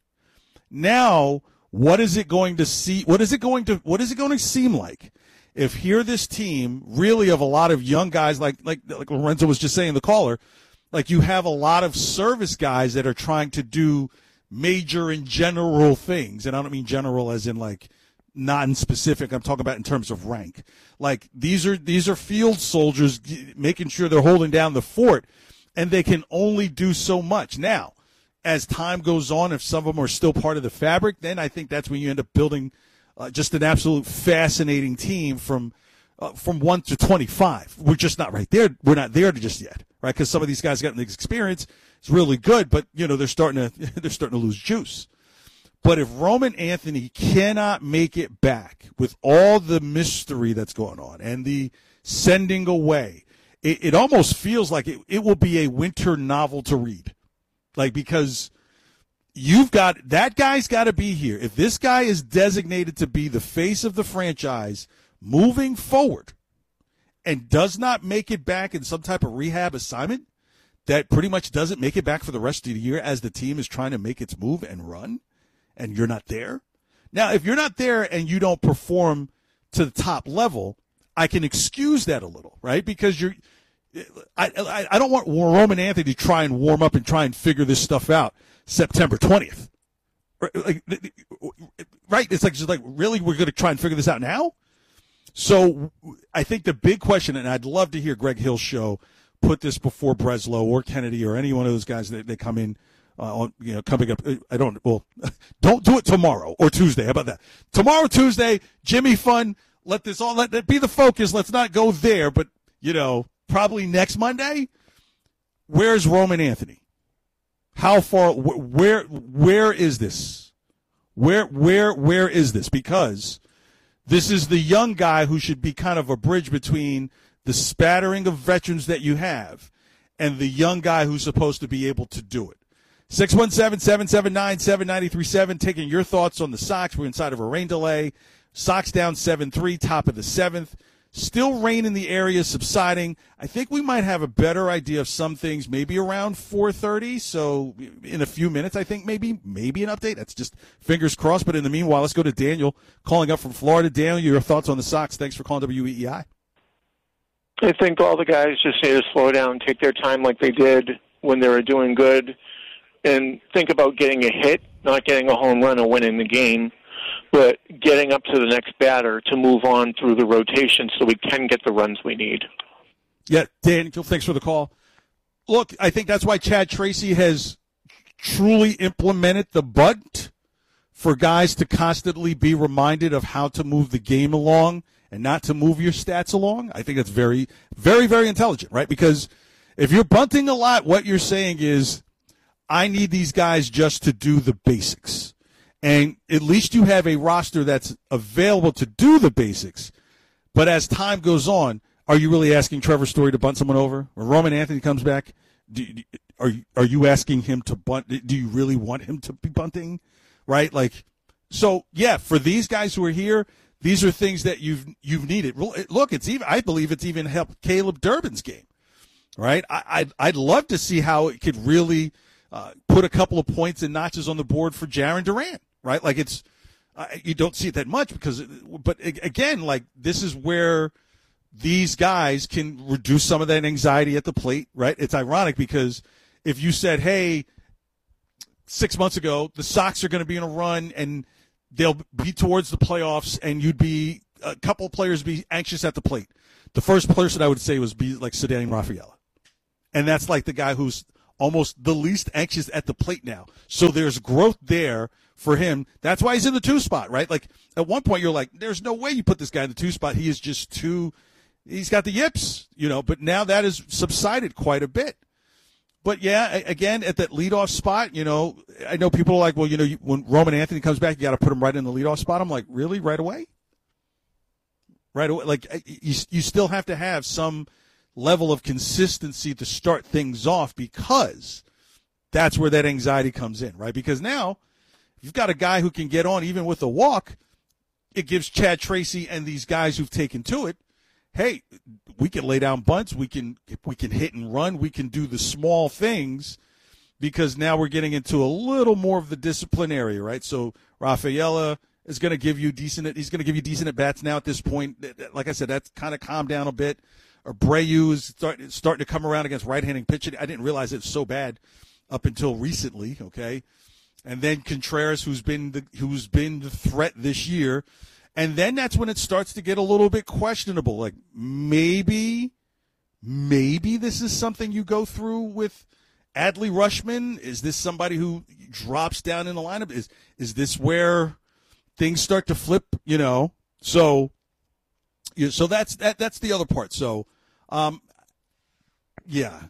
Now, what is it going to see? What is it going to? What is it going to seem like if here this team really of a lot of young guys like like like Lorenzo was just saying, the caller, like you have a lot of service guys that are trying to do major and general things, and I don't mean general as in like non-specific. I'm talking about in terms of rank. Like these are these are field soldiers making sure they're holding down the fort, and they can only do so much. Now, as time goes on, if some of them are still part of the fabric, then I think that's when you end up building uh, just an absolute fascinating team from uh, from one to twenty-five. We're just not right there. We're not there just yet, right? Because some of these guys got the experience. It's really good, but you know they're starting to they're starting to lose juice. But if Roman Anthony cannot make it back with all the mystery that's going on and the sending away, it, it almost feels like it, it will be a winter novel to read. Like, because you've got – that guy's got to be here. If this guy is designated to be the face of the franchise moving forward and does not make it back in some type of rehab assignment that pretty much doesn't make it back for the rest of the year as the team is trying to make its move and run, and you're not there. Now, if you're not there and you don't perform to the top level, I can excuse that a little, right? Because you're I, I, I don't want Roman Anthony to try and warm up and try and figure this stuff out September twentieth. Right? It's like, just like, really, we're going to try and figure this out now? So I think the big question, and I'd love to hear Greg Hill's show put this before Breslow or Kennedy or any one of those guys that they come in uh, on, you know, coming up. I don't, well, don't do it tomorrow or Tuesday. How about that? Tomorrow, Tuesday, Jimmy Fun, let this all, let that be the focus. Let's not go there, but, you know, probably next Monday, where's Roman Anthony? How far, where, where is this? Where, where, where is this? Because this is the young guy who should be kind of a bridge between the spattering of veterans that you have and the young guy who's supposed to be able to do it. six one seven, seven seven nine, seven nine three seven, taking your thoughts on the Sox. We're inside of a rain delay. Sox down seven three, top of the seventh. Still rain in the area, subsiding. I think we might have a better idea of some things maybe around four thirty. So in a few minutes, I think maybe maybe an update. That's just fingers crossed. But in the meanwhile, let's go to Daniel calling up from Florida. Daniel, your thoughts on the Sox. Thanks for calling W E E I. I think all the guys just need to slow down, take their time like they did when they were doing good, and think about getting a hit, not getting a home run or winning the game, but getting up to the next batter to move on through the rotation so we can get the runs we need. Yeah, Daniel, thanks for the call. Look, I think that's why Chad Tracy has truly implemented the bunt for guys to constantly be reminded of how to move the game along and not to move your stats along. I think that's very, very, very intelligent, right? Because if you're bunting a lot, what you're saying is, I need these guys just to do the basics. And at least you have a roster that's available to do the basics. But as time goes on, are you really asking Trevor Story to bunt someone over? When Roman Anthony comes back, do, are, are you asking him to bunt? Do you really want him to be bunting? Right? Like, so, yeah, for these guys who are here, these are things that you've you've needed. Look, it's even, I believe it's even helped Caleb Durbin's game. Right? I, I'd, I'd love to see how it could really uh, put a couple of points and notches on the board for Jarren Duran. Right? Like it's, uh, you don't see it that much because, but again, like this is where these guys can reduce some of that anxiety at the plate, right? It's ironic because if you said, hey, six months ago, the Sox are going to be in a run and they'll be towards the playoffs and you'd be a couple of players be anxious at the plate. The first person I would say was be like Ceddanne Rafaela. And that's like the guy who's almost the least anxious at the plate now. So there's growth there for him. That's why he's in the two spot, right? Like at one point you're like, there's no way you put this guy in the two spot. He is just too, he's got the yips, you know, but now that has subsided quite a bit. But yeah, again, at that leadoff spot, you know, I know people are like, well, you know, when Roman Anthony comes back, you got to put him right in the leadoff spot. I'm like, really? Right away? Right away? Like you, you still have to have some level of consistency to start things off, because that's where that anxiety comes in, right? Because now you've got a guy who can get on even with a walk. It gives Chad Tracy and these guys who've taken to it, hey, we can lay down bunts, we can we can hit and run, we can do the small things, because now we're getting into a little more of the discipline area, right? So Rafaela is going to give you decent. He's going to give you decent at bats now at this point. Like I said, that's kind of calmed down a bit. Abreu is start, starting to come around against right-handed pitching. I didn't realize it was so bad up until recently. Okay, and then Contreras, who's been the who's been the threat this year, and then that's when it starts to get a little bit questionable. Like maybe, maybe this is something you go through with Adley Rutschman. Is this somebody who drops down in the lineup? Is is this where things start to flip? You know, so. Yeah, so that's that. That's the other part. So, um, yeah,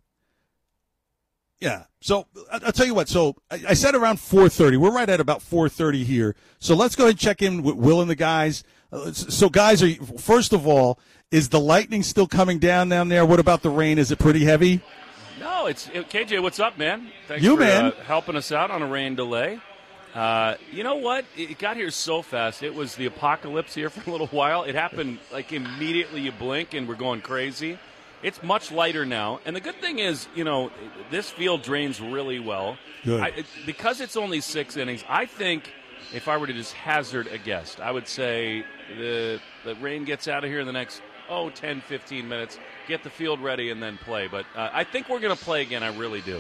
yeah. So I'll tell you what. So I, I said around four thirty. We're right at about four thirty here. So let's go ahead and check in with Will and the guys. Uh, so guys, are you, first of all, is the lightning still coming down down there? What about the rain? Is it pretty heavy? No, it's it, K J. What's up, man? Thanks you for man uh, helping us out on a rain delay. Uh, you know what? It got here so fast. It was the apocalypse here for a little while. It happened like immediately. You blink and we're going crazy. It's much lighter now. And the good thing is, you know, this field drains really well. Good. I, because it's only six innings, I think if I were to just hazard a guess, I would say the the rain gets out of here in the next, oh, ten, fifteen minutes. Get the field ready and then play. But uh, I think we're going to play again. I really do.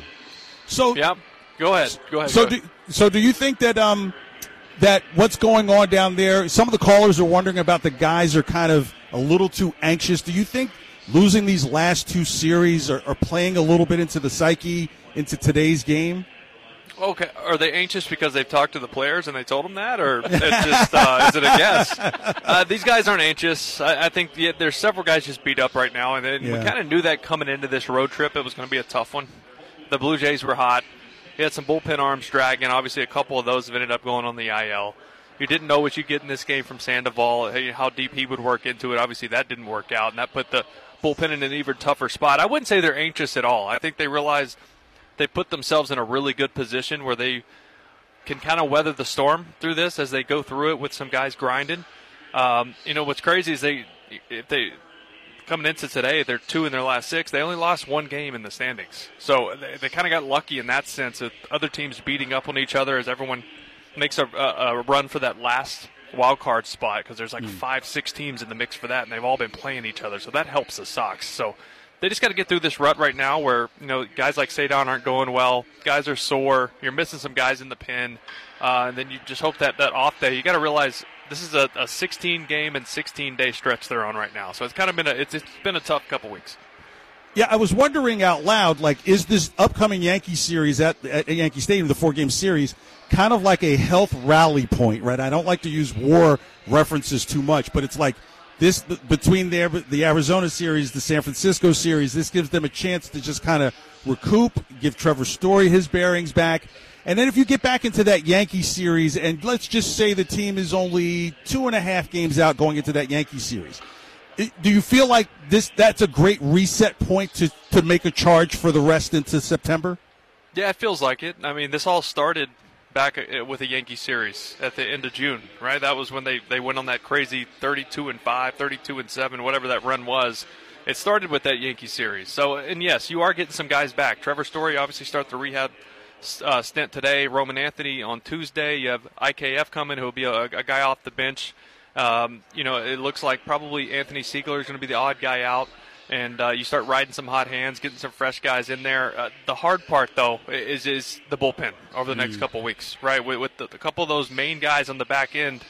So yeah. Go ahead. Go ahead. So, go do, ahead. so do you think that um, that what's going on down there? Some of the callers are wondering about the guys are kind of a little too anxious. Do you think losing these last two series are, are playing a little bit into the psyche into today's game? Okay, are they anxious because they've talked to the players and they told them that, or it's just uh, is it a guess? Uh, these guys aren't anxious. I, I think yeah, there's several guys just beat up right now, and, and Yeah. we kind of knew that coming into this road trip. It was going to be a tough one. The Blue Jays were hot. He had some bullpen arms dragging. Obviously, a couple of those have ended up going on the I L. You didn't know what you'd get in this game from Sandoval, how deep he would work into it. Obviously, that didn't work out, and that put the bullpen in an even tougher spot. I wouldn't say they're anxious at all. I think they realize they put themselves in a really good position where they can kind of weather the storm through this as they go through it with some guys grinding. Um, you know, what's crazy is they, if they coming into today, they're two in their last six. They only lost one game in the standings. So they, they kind of got lucky in that sense of other teams beating up on each other as everyone makes a, a, a run for that last wild card spot, because there's like mm. five, six teams in the mix for that, and they've all been playing each other. So that helps the Sox. So they just got to get through this rut right now where, you know, guys like Ceddanne aren't going well. Guys are sore. You're missing some guys in the pen. Uh, and then you just hope that that off day, you got to realize this is a, a sixteen-game and sixteen-day stretch they're on right now. So it's kind of been a it's, it's been a tough couple weeks. Yeah, I was wondering out loud, like, is this upcoming Yankee series at, at Yankee Stadium, the four-game series, kind of like a health rally point, right? I don't like to use war references too much, but it's like this between the, the Arizona series, the San Francisco series, this gives them a chance to just kind of recoup, give Trevor Story his bearings back. And then if you get back into that Yankee series, and let's just say the team is only two and a half games out going into that Yankee series, do you feel like this that's a great reset point to, to make a charge for the rest into September? Yeah, it feels like it. I mean, this all started back with a Yankee series at the end of June, right? That was when they, they went on that crazy thirty-two and five, thirty-two and seven, whatever that run was. It started with that Yankee series. So, and yes, you are getting some guys back. Trevor Story obviously starts the rehab uh, stint today. Roman Anthony on Tuesday. You have I K F coming, who will be a, a guy off the bench. Um, you know, it looks like probably Anthony Siegler is going to be the odd guy out. And uh, you start riding some hot hands, getting some fresh guys in there. Uh, the hard part, though, is is the bullpen over the next Mm. couple of weeks, right? With, with the, a couple of those main guys on the back end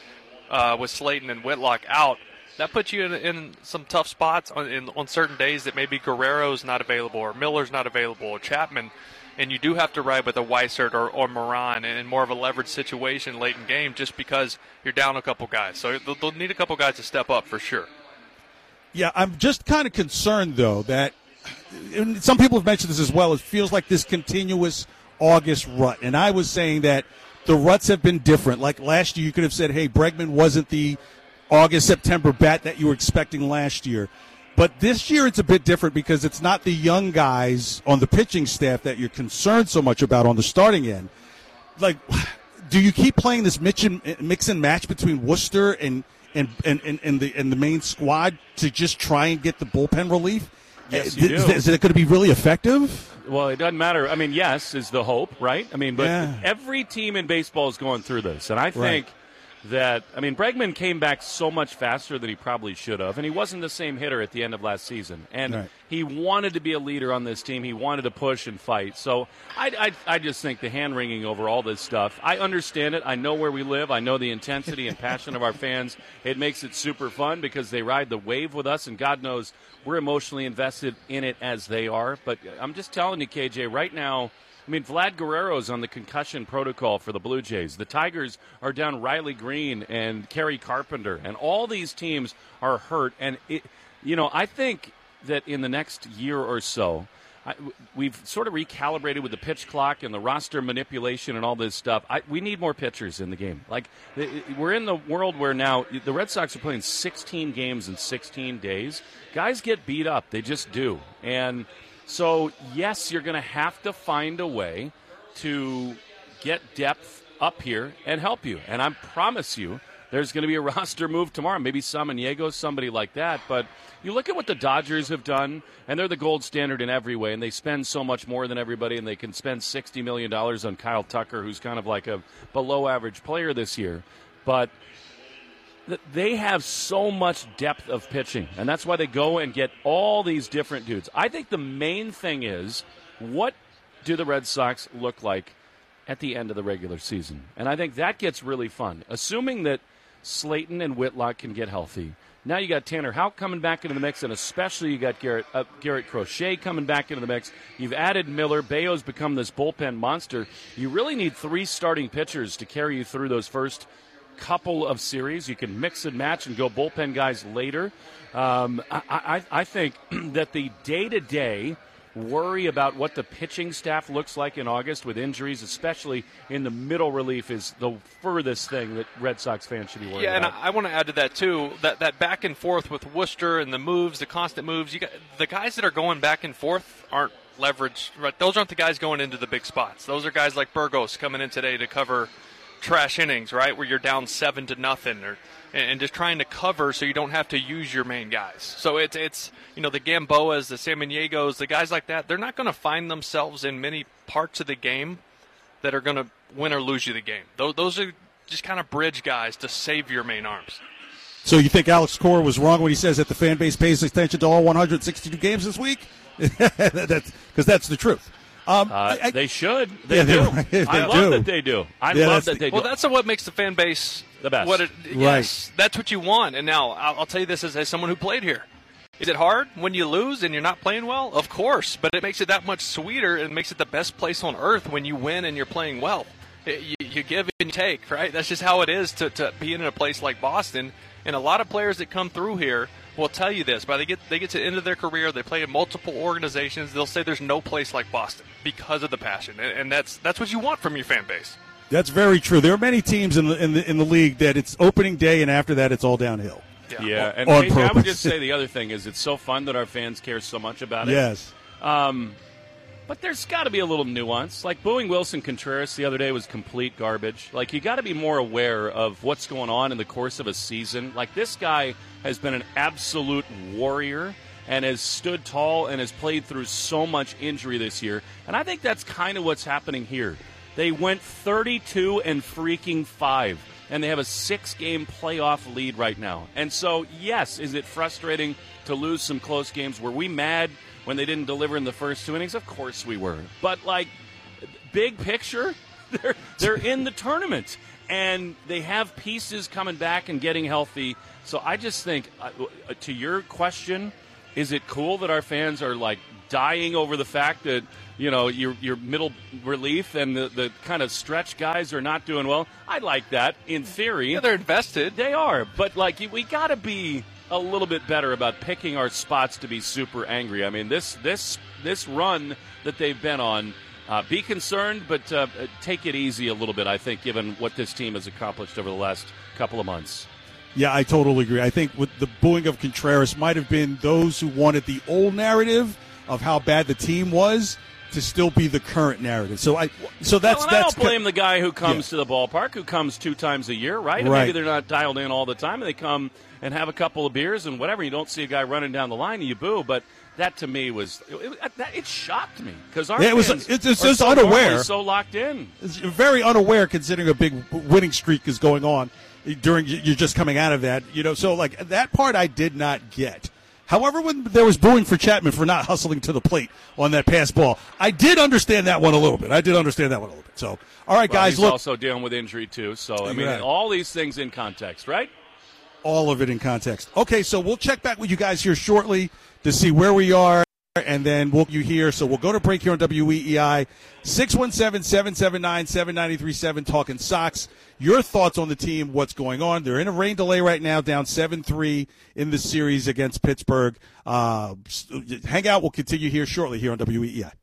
uh, with Slayton and Whitlock out, that puts you in, in some tough spots on, in, on certain days that maybe Guerrero's not available or Miller's not available or Chapman, and you do have to ride with a Weissert or, or Moran in more of a leverage situation late in game just because you're down a couple guys. So they'll, they'll need a couple guys to step up for sure. Yeah, I'm just kind of concerned, though, that and some people have mentioned this as well. It feels like this continuous August rut. And I was saying that the ruts have been different. Like last year, you could have said, hey, Bregman wasn't the August, September bat that you were expecting last year. But this year it's a bit different because it's not the young guys on the pitching staff that you're concerned so much about on the starting end. Like, do you keep playing this mix and, mix and match between Worcester and and, and, and, and the and the main squad to just try and get the bullpen relief? Yes, you do. Is, is it going to be really effective? Well, it doesn't matter. I mean, yes is the hope, right? I mean, but Yeah. every team in baseball is going through this. And I think that, I mean, Bregman came back so much faster than he probably should have. And he wasn't the same hitter at the end of last season. And Right. he wanted to be a leader on this team. He wanted to push and fight. So I, I, I just think the hand-wringing over all this stuff, I understand it. I know where we live. I know the intensity and passion of our fans. It makes it super fun because they ride the wave with us. And God knows we're emotionally invested in it as they are. But I'm just telling you, K J, right now, I mean, Vlad Guerrero's on the concussion protocol for the Blue Jays. The Tigers are down Riley Green and Kerry Carpenter, and all these teams are hurt. And, it, you know, I think that in the next year or so, I, we've sort of recalibrated with the pitch clock and the roster manipulation and all this stuff. I, we need more pitchers in the game. Like, we're in the world where now the Red Sox are playing sixteen games in sixteen days. Guys get beat up. They just do. And so, yes, you're going to have to find a way to get depth up here and help you. And I promise you there's going to be a roster move tomorrow. Maybe Samaniego, somebody like that. But you look at what the Dodgers have done, and they're the gold standard in every way, and they spend so much more than everybody, and they can spend sixty million dollars on Kyle Tucker, who's kind of like a below-average player this year. But they have so much depth of pitching, and that's why they go and get all these different dudes. I think the main thing is, what do the Red Sox look like at the end of the regular season? And I think that gets really fun. Assuming that Slayton and Whitlock can get healthy. Now you got Tanner Houck coming back into the mix, and especially you got Garrett, uh, Garrett Crochet coming back into the mix. You've added Miller. Bayo's become this bullpen monster. You really need three starting pitchers to carry you through those first couple of series. You can mix and match and go bullpen guys later. Um, I, I, I think that the day-to-day worry about what the pitching staff looks like in August with injuries, especially in the middle relief, is the furthest thing that Red Sox fans should be worried Yeah, about. and I, I want to add to that, too, that, that back and forth with Worcester and the moves, the constant moves. You got, the guys that are going back and forth aren't leveraged. Right? Those aren't the guys going into the big spots. Those are guys like Burgos coming in today to cover trash innings, right, where you're down seven to nothing, or and, and just trying to cover so you don't have to use your main guys. So it's it's you know the Gamboas, the Samaniegos, the guys like that. They're not going to find themselves in many parts of the game that are going to win or lose you the game. Those those are just kind of bridge guys to save your main arms. So you think Alex Cora was wrong when he says that the fan base pays attention to all one hundred sixty-two games this week? That's because that's the truth. Um, uh, I, I, they should. They yeah, do. They, I they love do. that they do. I Yeah, love that's that the- they do. Well, that's what makes the fan base the best. What it, yes, that's what you want. And now I'll, I'll tell you this as, as someone who played here. Is it hard when you lose and you're not playing well? Of course, but it makes it that much sweeter and makes it the best place on earth when you win and you're playing well. It, you, you give and you take, right? That's just how it is to, to be in a place like Boston. And a lot of players that come through here will tell you this. By they get they get to the end of their career, they play in multiple organizations. They'll say there's no place like Boston because of the passion, and, and that's that's what you want from your fan base. That's very true. There are many teams in the in the in the league that it's opening day, and after that, it's all downhill. Yeah, yeah. and on K J, I would purpose. just say the other thing is it's so fun that our fans care so much about it. Yes. Um, but there's got to be a little nuance. Like booing Wilson Contreras the other day was complete garbage. Like you got to be more aware of what's going on in the course of a season. Like this guy has been an absolute warrior and has stood tall and has played through so much injury this year. And I think that's kind of what's happening here. They went thirty-two and freaking five, and they have a six-game playoff lead right now. And so, yes, is it frustrating to lose some close games? Were we mad when they didn't deliver in the first two innings? Of course we were. But, like, big picture, they're they're in the tournament, and they have pieces coming back and getting healthy. So I just think, uh, to your question, is it cool that our fans are like dying over the fact that, you know, your your middle relief and the, the kind of stretch guys are not doing well? I like that in theory. Yeah, they're invested. They are, but like we got to be a little bit better about picking our spots to be super angry. I mean, this this this run that they've been on, uh, be concerned, but uh, take it easy a little bit, I think, given what this team has accomplished over the last couple of months. Yeah, I totally agree. I think with the booing of Contreras might have been those who wanted the old narrative of how bad the team was to still be the current narrative. So I, so that's well, that's. I don't blame the guy who comes yeah. to the ballpark, who comes two times a year, right? And right? Maybe they're not dialed in all the time, and they come and have a couple of beers and whatever. You don't see a guy running down the line and you boo, but that to me was it, it, it shocked me because our yeah, it was fans it's, it's are just so unaware, so locked in. It's very unaware considering a big winning streak is going on during you're just coming out of that, you know. So like that part I did not get. However, when there was booing for Chapman for not hustling to the plate on that pass ball, I did understand that one a little bit. I did understand that one a little bit. So, all right, well, guys, he's look. also dealing with injury, too. So, I mean, right. all these things in context, right? All of it in context. Okay, so we'll check back with you guys here shortly to see where we are, and then we'll you here. So we'll go to break here on W E E I. six one seven, seven seven nine, seven nine three seven, talking Sox. Your thoughts on the team, what's going on. They're in a rain delay right now, down seven three in the series against Pittsburgh. Uh, hang out. We'll continue here shortly here on W E E I.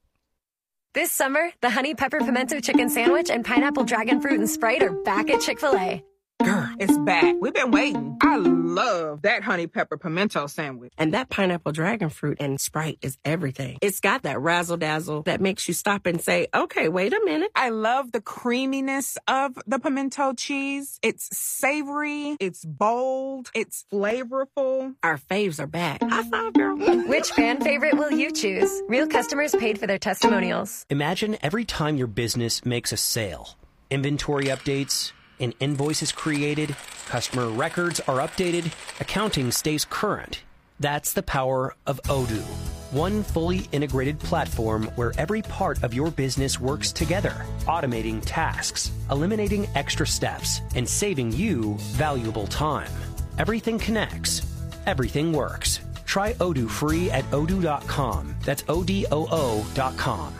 This summer, the Honey Pepper Pimento Chicken Sandwich and Pineapple Dragon Fruit and Sprite are back at Chick-fil-A. Girl, it's back. We've been waiting. I love that honey pepper pimento sandwich. And that pineapple dragon fruit and Sprite is everything. It's got that razzle-dazzle that makes you stop and say, okay, wait a minute. I love the creaminess of the pimento cheese. It's savory. It's bold. It's flavorful. Our faves are back. High five, girl. Which fan favorite will you choose? Real customers paid for their testimonials. Imagine every time your business makes a sale. Inventory updates, an invoice is created, customer records are updated, accounting stays current. That's the power of Odoo. One fully integrated platform where every part of your business works together, automating tasks, eliminating extra steps, and saving you valuable time. Everything connects. Everything works. Try Odoo free at odoo dot com. That's O D O O dot com.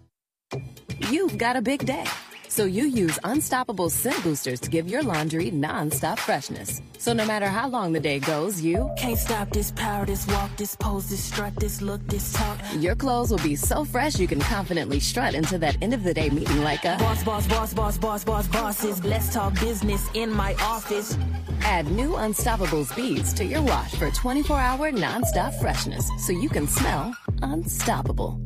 You've got a big day, so you use Unstoppable Scent Boosters to give your laundry non-stop freshness. So no matter how long the day goes, you can't stop this power, this walk, this pose, this strut, this look, this talk. Your clothes will be so fresh you can confidently strut into that end of the day meeting like a boss, boss, boss, boss, boss, boss, bosses. Let's talk business in my office. Add new Unstoppable beads to your wash for twenty-four hour non-stop freshness so you can smell unstoppable.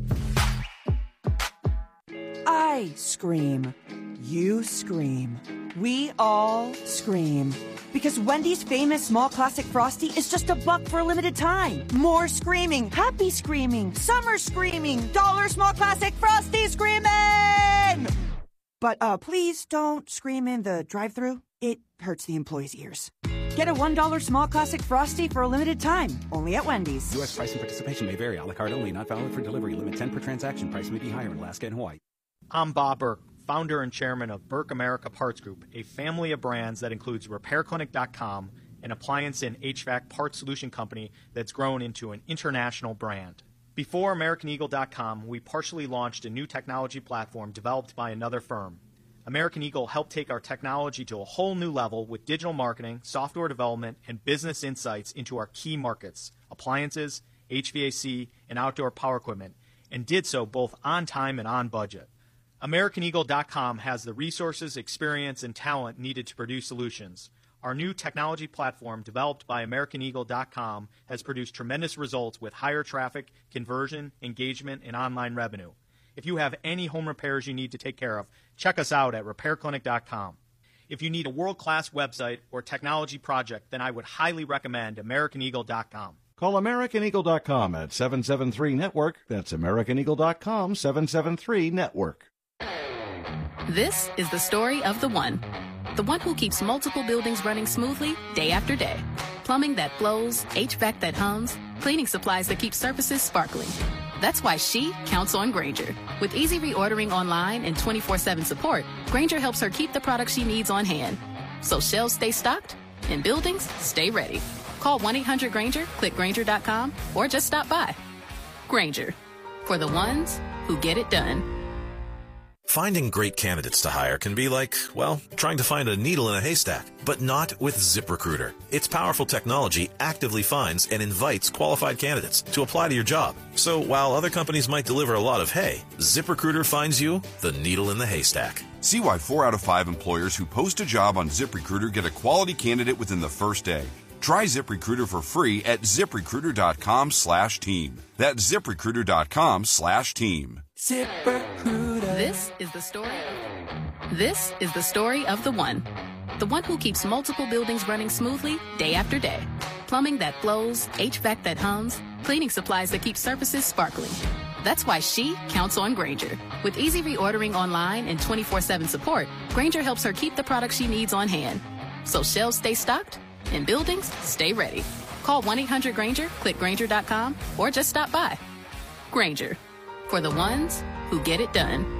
I scream. You scream. We all scream. Because Wendy's famous small classic Frosty is just a buck for a limited time. More screaming, happy screaming, summer screaming, dollar small classic Frosty screaming! But uh, please don't scream in the drive-thru. It hurts the employees' ears. Get a one dollar small classic Frosty for a limited time, only at Wendy's. U S price and participation may vary. A la carte only, not valid for delivery. Limit ten per transaction. Price may be higher in Alaska and Hawaii. I'm Bob Burke, founder and chairman of Burke America Parts Group, a family of brands that includes repair clinic dot com, an appliance and H V A C parts solution company that's grown into an international brand. Before American Eagle dot com, we partially launched a new technology platform developed by another firm. American Eagle helped take our technology to a whole new level with digital marketing, software development, and business insights into our key markets, appliances, H V A C, and outdoor power equipment, and did so both on time and on budget. American Eagle dot com has the resources, experience, and talent needed to produce solutions. Our new technology platform, developed by American Eagle dot com, has produced tremendous results with higher traffic, conversion, engagement, and online revenue. If you have any home repairs you need to take care of, check us out at repair clinic dot com. If you need a world-class website or technology project, then I would highly recommend American Eagle dot com. Call American Eagle dot com at seven seven three network. That's American Eagle dot com, seven seven three network. This is the story of the one. The one who keeps multiple buildings running smoothly day after day. Plumbing that flows, H V A C that hums, cleaning supplies that keep surfaces sparkling. That's why she counts on Grainger. With easy reordering online and twenty-four seven support, Grainger helps her keep the products she needs on hand. So shelves stay stocked and buildings stay ready. Call one eight hundred Grainger, click Grainger dot com, or just stop by. Grainger, for the ones who get it done. Finding great candidates to hire can be like, well, trying to find a needle in a haystack, but not with ZipRecruiter. Its powerful technology actively finds and invites qualified candidates to apply to your job. So while other companies might deliver a lot of hay, ZipRecruiter finds you the needle in the haystack. See why four out of five employers who post a job on ZipRecruiter get a quality candidate within the first day. Try ZipRecruiter for free at ZipRecruiter.com slash team. That's ZipRecruiter.com slash team. ZipRecruiter. This is the story. This is the story of the one. The one who keeps multiple buildings running smoothly day after day. Plumbing that flows, H V A C that hums, cleaning supplies that keep surfaces sparkling. That's why she counts on Grainger. With easy reordering online and twenty-four seven support, Grainger helps her keep the products she needs on hand. So shelves stay stocked and buildings stay ready. Call one eight hundred Grainger, click Grainger dot com, or just stop by. Grainger, for the ones who get it done.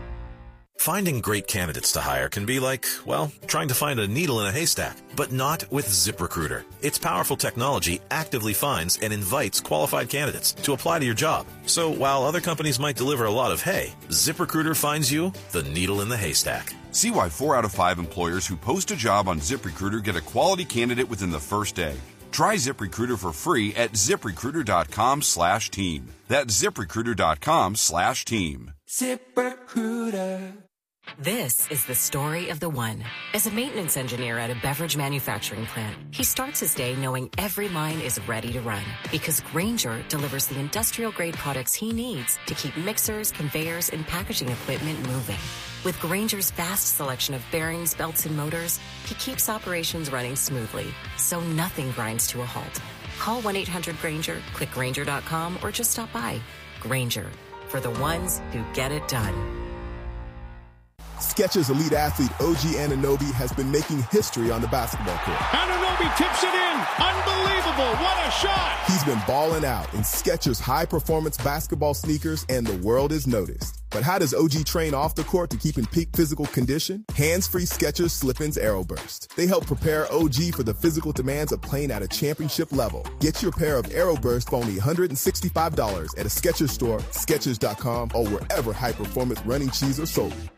Finding great candidates to hire can be like, well, trying to find a needle in a haystack, but not with ZipRecruiter. Its powerful technology actively finds and invites qualified candidates to apply to your job. So while other companies might deliver a lot of hay, ZipRecruiter finds you the needle in the haystack. See why four out of five employers who post a job on ZipRecruiter get a quality candidate within the first day. Try ZipRecruiter for free at ZipRecruiter.com slash team. That's ZipRecruiter.com slash team. ZipRecruiter. This is the story of the one. As a maintenance engineer at a beverage manufacturing plant, he starts his day knowing every line is ready to run because Grainger delivers the industrial-grade products he needs to keep mixers, conveyors, and packaging equipment moving. With Grainger's vast selection of bearings, belts, and motors, he keeps operations running smoothly, so nothing grinds to a halt. Call one eight hundred Grainger, click Grainger dot com, or just stop by. Grainger, for the ones who get it done. Skechers elite athlete O G Anunoby has been making history on the basketball court. Anunoby tips it in. Unbelievable. What a shot. He's been balling out in Skechers high-performance basketball sneakers, and the world is noticed. But how does O G train off the court to keep in peak physical condition? Hands-free Skechers Slip-ins Aeroburst. They help prepare O G for the physical demands of playing at a championship level. Get your pair of Aeroburst for only one hundred sixty-five dollars at a Skechers store, Skechers dot com, or wherever high-performance running shoes are sold.